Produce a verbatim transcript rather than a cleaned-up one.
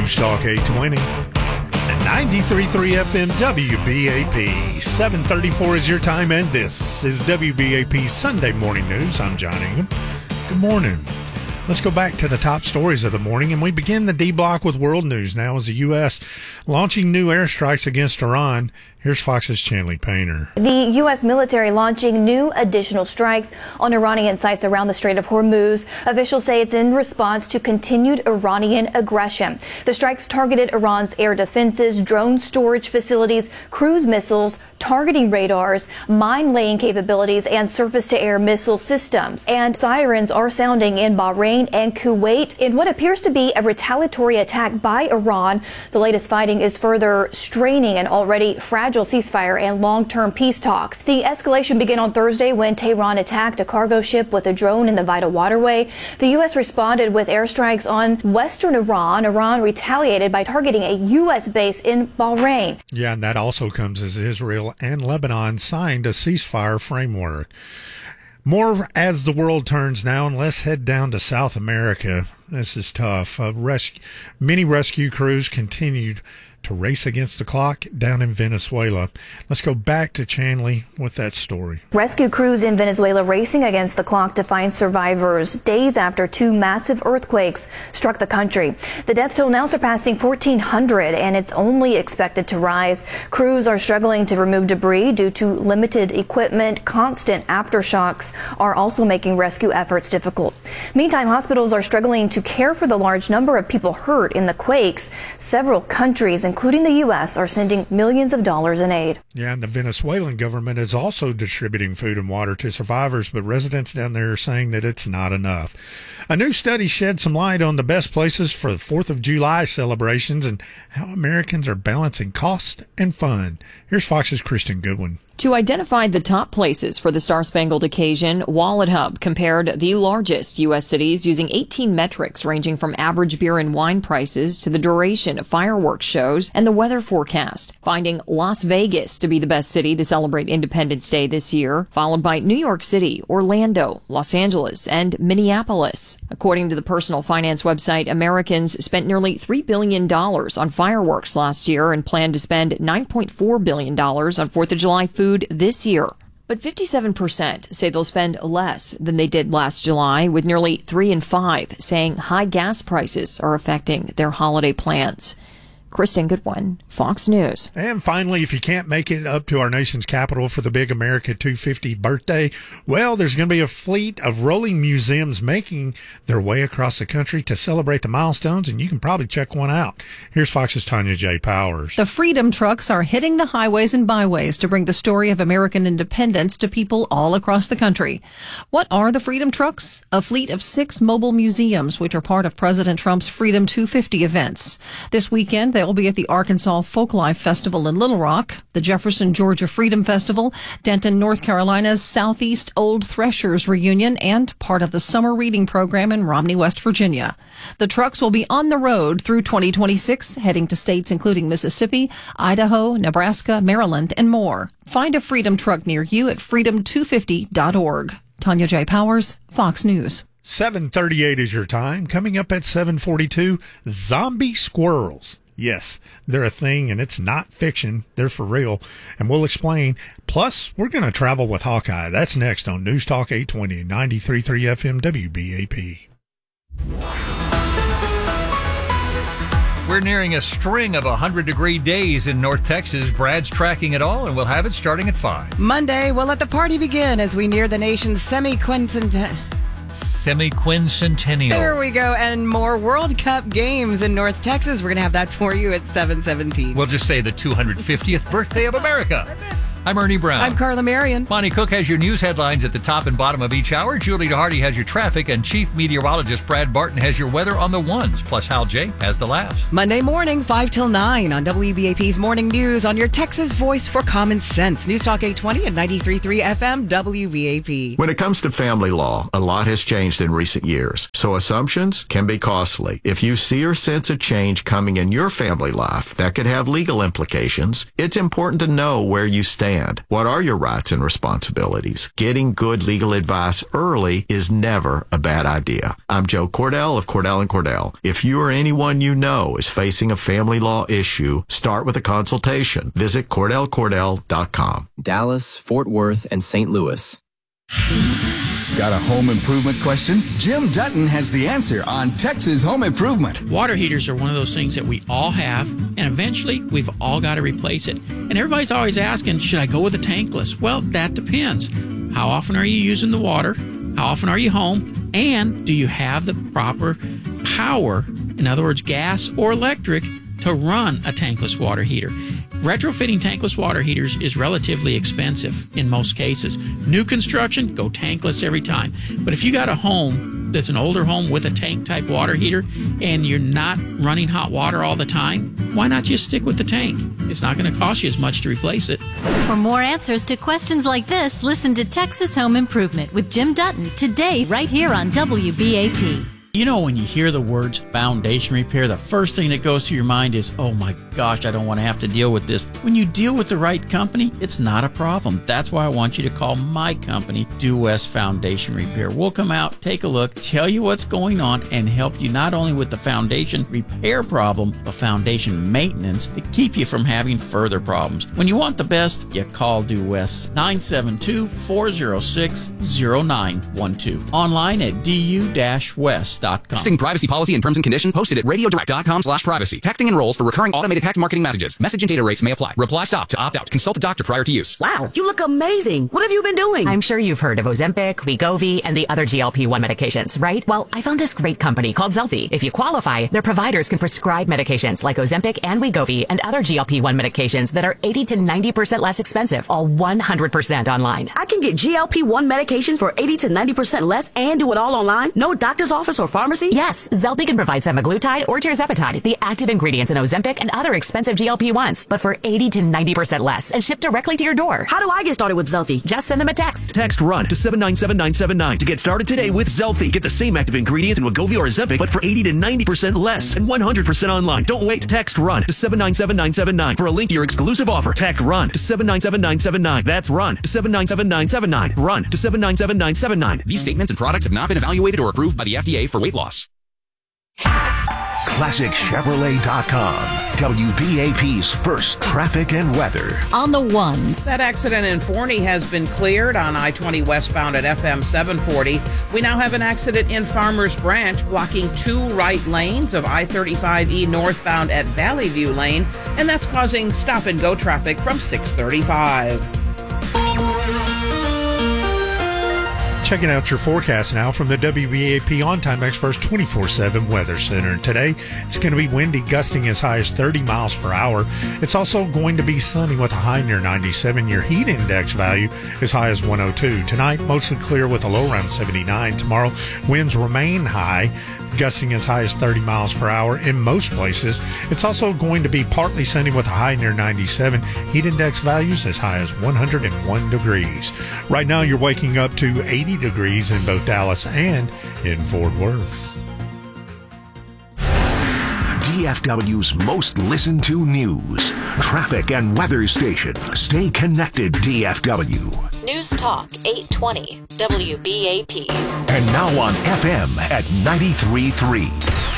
News Talk eight twenty and ninety-three point three F M W B A P. seven thirty-four is your time, and this is W B A P Sunday Morning News. I'm John Ingham. Good morning. Let's go back to the top stories of the morning, and we begin the D block with world news now as the U S launching new airstrikes against Iran. Here's Fox's Chanley Painter. The U S military launching new additional strikes on Iranian sites around the Strait of Hormuz. Officials say it's in response to continued Iranian aggression. The strikes targeted Iran's air defenses, drone storage facilities, cruise missiles, targeting radars, mine-laying capabilities, and surface-to-air missile systems. And sirens are sounding in Bahrain and Kuwait in what appears to be a retaliatory attack by Iran. The latest fighting is further straining an already fragile ceasefire and long-term peace talks. The escalation began on Thursday when Tehran attacked a cargo ship with a drone in the vital waterway. The U S responded with airstrikes on western Iran. Iran retaliated by targeting a U S base in Bahrain. Yeah, and that also comes as Israel and Lebanon signed a ceasefire framework. More as the world turns now, and let's head down to South America. This is tough. Uh, res- many rescue crews continued to race against the clock down in Venezuela. Let's go back to Chanley with that story. Rescue crews in Venezuela racing against the clock to find survivors days after two massive earthquakes struck the country. The death toll now surpassing fourteen hundred, and it's only expected to rise. Crews are struggling to remove debris due to limited equipment. Constant aftershocks are also making rescue efforts difficult. Meantime, hospitals are struggling to care for the large number of people hurt in the quakes. Several countries, including the U S, are sending millions of dollars in aid. Yeah, and the Venezuelan government is also distributing food and water to survivors, but residents down there are saying that it's not enough. A new study shed some light on the best places for the fourth of July celebrations and how Americans are balancing cost and fun. Here's Fox's Kristen Goodwin. To identify the top places for the Star-Spangled Occasion, Wallet Hub compared the largest U S cities using eighteen metrics ranging from average beer and wine prices to the duration of fireworks shows and the weather forecast, finding Las Vegas to be the best city to celebrate Independence Day this year, followed by New York City, Orlando, Los Angeles, and Minneapolis. According to the personal finance website, Americans spent nearly three billion dollars on fireworks last year and plan to spend nine point four billion dollars on fourth of July food this year. But fifty-seven percent say they'll spend less than they did last July, with nearly three in five saying high gas prices are affecting their holiday plans. Kristen Goodwin, Fox News. And finally, if you can't make it up to our nation's capital for the big America two fifty birthday, well, there's going to be a fleet of rolling museums making their way across the country to celebrate the milestones, and you can probably check one out. Here's Fox's Tanya J. Powers. The Freedom Trucks are hitting the highways and byways to bring the story of American independence to people all across the country. What are the Freedom Trucks? A fleet of six mobile museums, which are part of President Trump's Freedom two fifty events. This weekend, they will be at the Arkansas Folklife Festival in Little Rock, the Jefferson, Georgia Freedom Festival, Denton, North Carolina's Southeast Old Threshers Reunion, and part of the summer reading program in Romney, West Virginia. The trucks will be on the road through twenty twenty-six, heading to states including Mississippi, Idaho, Nebraska, Maryland, and more. Find a Freedom Truck near you at freedom two fifty dot org. Tanya J. Powers, Fox News. seven thirty-eight is your time. Coming up at seven forty-two, zombie squirrels. Yes, they're a thing, and it's not fiction. They're for real, and we'll explain. Plus, we're going to travel with Hawkeye. That's next on News Talk eight twenty, ninety-three point three F M W B A P. We're nearing a string of one hundred degree days in North Texas. Brad's tracking it all, and we'll have it starting at five. Monday, we'll let the party begin as we near the nation's semi-quincentennial. Semi-quincentennial. There we go. And more World Cup games in North Texas. We're going to have that for you at seven seventeen. We'll just say the two hundred fiftieth birthday of America. That's it. I'm Ernie Brown. I'm Carla Marion. Bonnie Cook has your news headlines at the top and bottom of each hour. Julie DeHardy has your traffic, and Chief Meteorologist Brad Barton has your weather on the ones. Plus, Hal J has the laughs. Monday morning, five till nine on W B A P's Morning News on your Texas voice for common sense. News Talk eight twenty and ninety-three point three F M W B A P. When it comes to family law, a lot has changed in recent years, so assumptions can be costly. If you see or sense a change coming in your family life that could have legal implications, it's important to know where you stand understand. What are your rights and responsibilities? Getting good legal advice early is never a bad idea. I'm Joe Cordell of Cordell and Cordell. If you or anyone you know is facing a family law issue, start with a consultation. Visit Cordell Cordell dot com. Dallas, Fort Worth, and Saint Louis. Got a home improvement question? Jim Dutton has the answer on Texas Home Improvement. Water heaters are one of those things that we all have, and eventually we've all got to replace it. And everybody's always asking, should I go with a tankless? Well, that depends. How often are you using the water? How often are you home? And do you have the proper power, in other words, gas or electric, to run a tankless water heater? Retrofitting tankless water heaters is relatively expensive in most cases. New construction, go tankless every time. But if you got a home that's an older home with a tank type water heater and you're not running hot water all the time, why not just stick with the tank? It's not going to cost you as much to replace it. For more answers to questions like this, listen to Texas Home Improvement with Jim Dutton today right here on W B A P. You know, when you hear the words foundation repair, the first thing that goes through your mind is, oh my gosh, I don't want to have to deal with this. When you deal with the right company, it's not a problem. That's why I want you to call my company, Due West Foundation Repair. We'll come out, take a look, tell you what's going on, and help you not only with the foundation repair problem, but foundation maintenance to keep you from having further problems. When you want the best, you call Due West, nine seven two, four oh six, oh nine one two. Online at D U west dot com. Texting privacy policy and terms and conditions posted at radiodirect.com slash privacy. Texting enrolls for recurring automated text marketing messages. Message and data rates may apply. Reply stop to opt out. Consult a doctor prior to use. Wow, you look amazing. What have you been doing? I'm sure you've heard of Ozempic, Wegovy, and the other G L P one medications, right? Well, I found this great company called Zelfie. If you qualify, their providers can prescribe medications like Ozempic and Wegovy and other G L P one medications that are eighty to ninety percent less expensive, all one hundred percent online. I can get G L P one medication for eighty to ninety percent less and do it all online? No doctor's office or pharmacy? Yes, Zelfie can provide semaglutide or tirzepatide, the active ingredients in Ozempic and other expensive G L P ones, but for eighty to ninety percent less and shipped directly to your door. How do I get started with Zelfie? Just send them a text. Text RUN to seven nine seven nine seven nine to get started today with Zelfie. Get the same active ingredients in Wegovy or Ozempic, but for eighty to ninety percent less and one hundred percent online. Don't wait. Text RUN to seven nine seven nine seven nine for a link to your exclusive offer. Text RUN to seven nine seven nine seven nine. That's RUN to seven nine seven nine seven nine. RUN to seven nine seven nine seven nine. These statements and products have not been evaluated or approved by the F D A for weight loss. Classic Chevrolet dot com. W B A P's first traffic and weather. On the ones. That accident in Forney has been cleared on I twenty westbound at F M seven forty. We now have an accident in Farmers Branch blocking two right lanes of I thirty-five E northbound at Valley View Lane, and that's causing stop-and-go traffic from six thirty-five. Checking out your forecast now from the W B A P On-Time Experts twenty-four seven Weather Center. Today, it's going to be windy, gusting as high as thirty miles per hour. It's also going to be sunny with a high near ninety-seven. Your heat index value as high as one oh two. Tonight, mostly clear with a low around seventy-nine. Tomorrow, winds remain high, gusting as high as thirty miles per hour in most places. It's also going to be partly sunny with a high near ninety-seven. Heat index values as high as one hundred one degrees. Right now, you're waking up to eighty degrees in both Dallas and in Fort Worth. D F W's most listened to news, traffic and weather station. Stay connected, D F W. News Talk eight twenty W B A P. And now on F M at ninety-three point three.